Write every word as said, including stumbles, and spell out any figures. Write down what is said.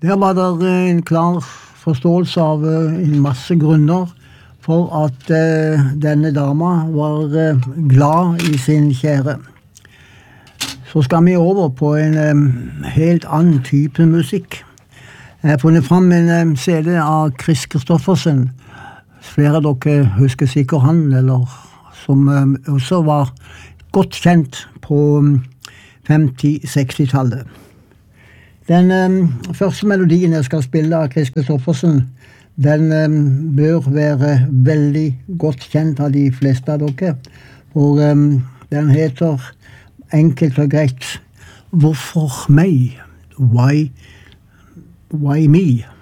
Der var det en klar forståelse av en masse grunner for at uh, denne dama var uh, glad i sin kjære. Så skal vi over på en um, helt annen type musikk. Jeg har funnet frem en um, C D av Chris Kristoffersen. Flere av dere husker sikkert han, eller som um, også var godt kjent på um, femti-seksti-tallet. Den um, første melodien jeg skal spille av Chris Kristoffersen, den um, bør være veldig godt kjent av de fleste av dere. Og um, den heter enkelt og greit Hvorfor meg? Why, why me?